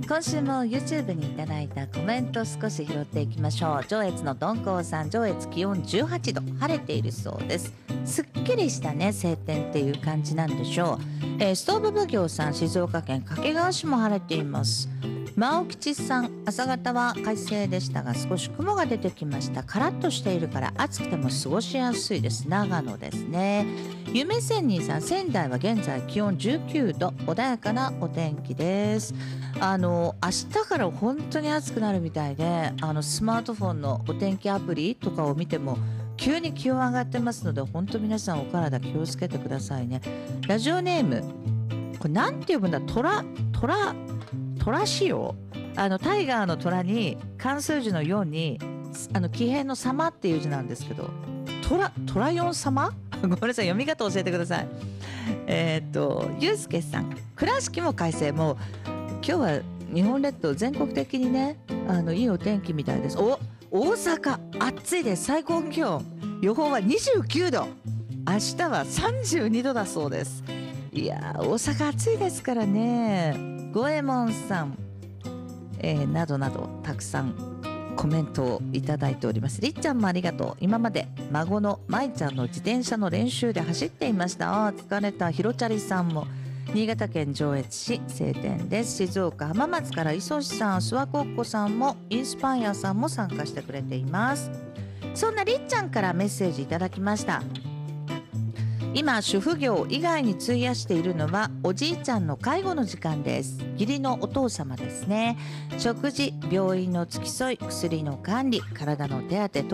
今週も YouTube にいただいたコメント少し拾っていきましょう。上越のどんこうさん、上越気温18度、晴れているそうです。すっきりしたね晴天っていう感じなんでしょう。ストーブ奉行さん、静岡県掛川市も晴れています。真央吉さん、朝方は快晴でしたが少し雲が出てきました。カラッとしているから暑くても過ごしやすいです。長野ですね。夢仙人さん、仙台は現在気温19度、穏やかなお天気です。明日から本当に暑くなるみたいで、スマートフォンのお天気アプリとかを見ても急に気温上がってますので、本当皆さんお体気をつけてくださいね。ラジオネーム、これなんて呼ぶんだ、トラ仕様、タイガーの虎に漢数字の4に奇変の様っていう字なんですけど、トラヨン様ごめんなさい、読み方教えてください。ゆうすけさん、倉敷も快晴。もう今日は日本列島全国的にね、いいお天気みたいです。大阪暑いです。最高気温予報は29度、明日は32度だそうです。いやー、大阪暑いですからね。五右衛門さん、などなどたくさんコメントをいただいております。りっちゃんもありがとう。今まで孫のまいちゃんの自転車の練習で走っていました。疲れた。ひろちゃりさんも、新潟県上越市晴天です。静岡浜松から磯志さん、諏訪コッコさんも、インスパイアさんも参加してくれています。そんなりっちゃんからメッセージいただきました。今主婦業以外に費やしているのはおじいちゃんの介護の時間です。義理のお父様ですね。食事、病院の付き添い、薬の管理、体の手当、